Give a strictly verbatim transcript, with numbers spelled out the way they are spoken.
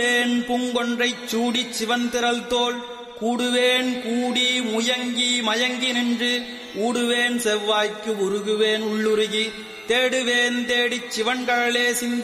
பூங்கொன்றைச் சூடிச் சிவந்திரள் தோள் கூடுவேன் கூடி முயங்கி மயங்கி நின்று ஊடுவேன் செவ்வாய்க்கு உருகுவேன் உள்ளுருகி தேடுவேன் தேடிச் சிவன்களே சிந்தி